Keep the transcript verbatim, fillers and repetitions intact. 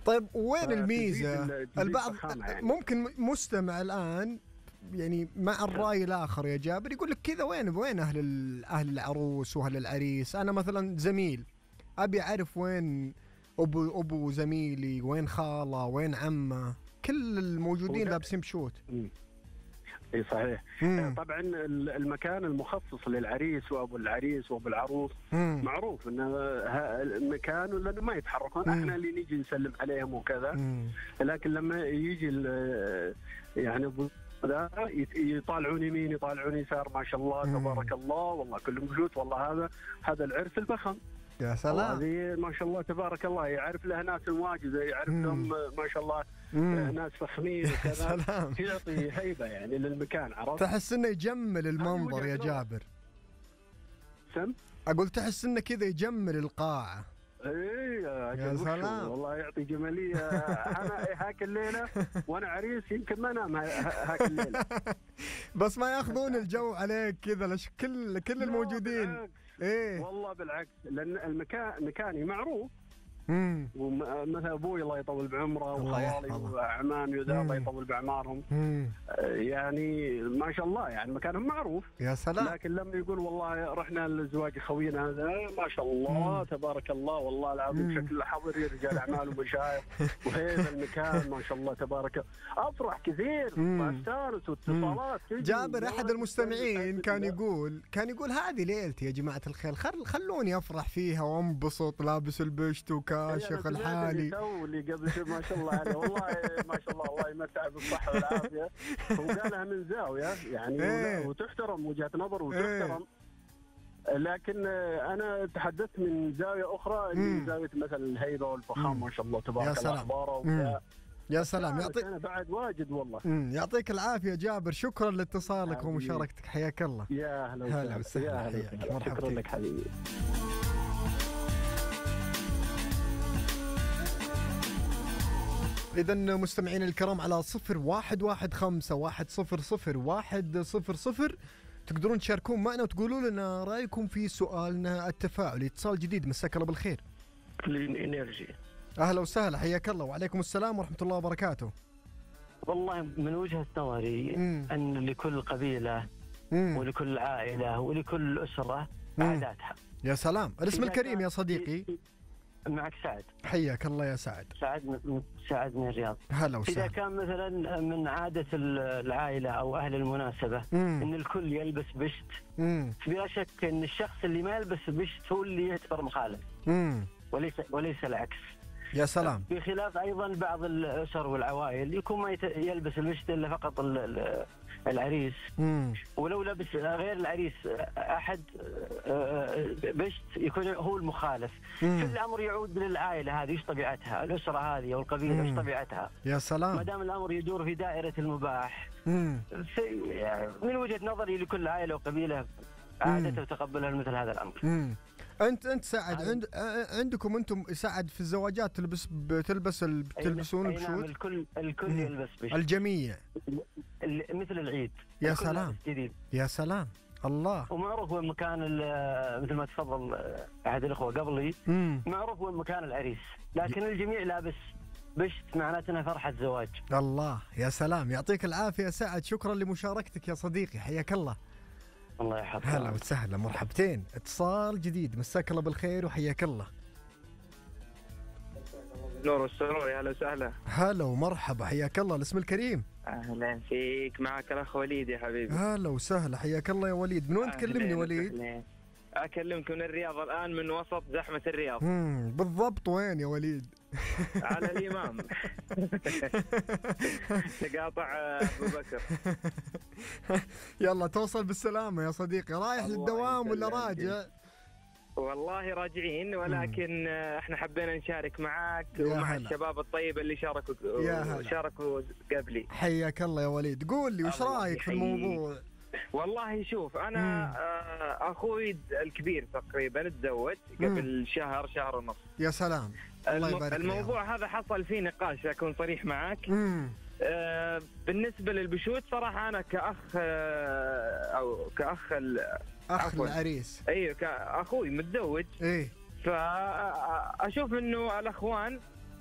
طيب وين الميزة؟ البعض يعني. ممكن مستمع الآن يعني مع الرأي الآخر يا جابر يقول لك كذا، وين وين أهل أهل العروس وأهل العريس؟ أنا مثلا زميل أبي أعرف وين أبو أبو زميلي، وين خاله، وين عمه، كل الموجودين لابسين بشوت. اي صحيح. مم. طبعا المكان المخصص للعريس وابو العريس وابو العروس مم. معروف انه المكان لانه ما يتحركون، مم. احنا اللي نيجي نسلم عليهم وكذا. مم. لكن لما يجي يعني يطالعون يمين يطالعون يسار، ما شاء الله مم. تبارك الله، والله كلهم بشوت، والله هذا هذا العرس الفخم. يا سلام. هذه ما شاء الله تبارك الله، يعرف له ناس واجد، يعرف لهم ما شاء الله مم. ناس فخمين وكذا، يعطي هيبة يعني للمكان، عرفت؟ تحس انه يجمل المنظر يا جابر. سم؟ اقول تحس انه كذا يجمل القاعة. ايه يا سلام، والله يعطي جمالية. انا هاك الليلة وانا عريس يمكن ما انام هاك الليلة. بس ما ياخذون الجو عليك كذا لش كل كل الموجودين. بالعكس. ايه والله بالعكس، لان المكان مكاني معروف. امم ومثلا ابوي الله يطول بعمره وخوالي واعمامي وذا الله يطول باعمارهم، يعني ما شاء الله يعني مكانهم معروف. يا سلام. لكن لما يقول والله رحنا لزواج خوينا هذا، ما شاء الله مم. تبارك الله، والله العظيم شكله حضر رجال اعمال ومشايخ وهذا المكان ما شاء الله تبارك، افرح كثير واستانس واتصالات. جابر احد المستمعين كان يقول كان يقول هذه ليلتي يا جماعه الخير، خل خلوني افرح فيها وانبسط لابس البشت وكاشخ الحالي. اللي قبل شوي ما شاء الله عليه، والله ما شاء الله، الله يمتعه بالصحه والعافيه. وقالها من زاويه يعني ايه. وتحترم وجهه نظر وتحترم ايه. لكن انا تحدثت من زاويه اخرى، من زاويه مثلا الهيبه والفخام ما شاء الله تبارك الله اخباره. يا سلام، يعطيك انا بعد واجد والله. امم يعطيك العافيه جابر، شكرا لاتصالك ومشاركتك، حياك الله. يا اهلا وسهلا، حياك، مرحبا. شكرا لك حبيبي. إذا مستمعين الكرام على صفر واحد واحد خمسة واحد صفر صفر واحد صفر صفر تقدرون تشاركون معنا وتقولوا لنا رأيكم في سؤالنا التفاعلي. اتصال جديد، مساك الله بالخير. كلين انرجي. أهلا وسهلا، حياك الله. وعليكم السلام ورحمة الله وبركاته. والله من وجهة نظري مم. أن لكل قبيلة مم. ولكل عائلة ولكل أسرة مم. عاداتها. يا سلام. الاسم الكريم يا صديقي. معك سعد. حياك الله يا سعد. سعد من سعد من الرياض. هلا وسهلا. إذا كان مثلا من عادة العائلة أو أهل المناسبة مم. إن الكل يلبس بشت، بلا شك إن الشخص اللي ما يلبس بشت هو اللي يعتبر مخالف، مم. وليس وليس العكس. يا سلام. بخلاف أيضا بعض الأسر والعوائل يكون ما يلبس البشت إلا فقط العريس، مم. ولو لبس غير العريس أحد بشت يكون هو المخالف. كل الأمر يعود للعائلة هذه، إيش طبيعتها، الأسرة هذه أو القبيلة إيش طبيعتها. يا سلام. ما دام الأمر يدور في دائرة المباح، من وجهة نظري لكل عائلة وقبيلة عادته وتقبلها مثل هذا الأمر. مم. انت انت سعد عند عندكم انتم سعد في الزواجات تلبس بتلبس ال... بتلبسون البشوت؟ نعم، الكل الكل مم. يلبس بشوت. الجميع مثل العيد. يا سلام. يا سلام. الله. ومعروف وين مكان مثل ما تفضل احد الاخوه قبلي، مم. معروف وين مكان العريس، لكن الجميع لابس بشت، معناته انها فرحه زواج. الله. يا سلام، يعطيك العافيه سعد، شكرا لمشاركتك يا صديقي، حياك الله. الله يحفظك. هلا وسهلا، مرحبتين. اتصال جديد، مساك الله بالخير وحياك الله. نور والسرور، يا هلا وسهلا. هلا ومرحبا، حياك الله. الاسم الكريم. اهلا فيك، معك الاخ وليد يا حبيبي. هلا وسهلا، حياك الله يا وليد. من وين تكلمني وليد؟ أهلين. اكلمك من الرياض الان، من وسط زحمه الرياض. امم بالضبط. وين يا وليد؟ على الإمام. تقاطع أبو بكر. يلا توصل بالسلامة يا صديقي. رايح للدوام ولا راجع؟ والله راجعين، ولكن احنا حبينا نشارك معاك ومع هلا. الشباب الطيب اللي شاركوا شاركوا قبلي. حياك الله يا وليد. قول لي وش رايك في الموضوع؟ والله شوف، انا مم. اخوي الكبير تقريبا تزوج قبل مم. شهر شهر ونص. يا سلام. الله يبارك. الموضوع لي. هذا حصل فيه نقاش، اكون صريح معك. آه بالنسبه للبشوت صراحه انا كاخ آه او كاخ اخ العريس، ايوه كاخوي متزوج، ايه، فاشوف انه الاخوان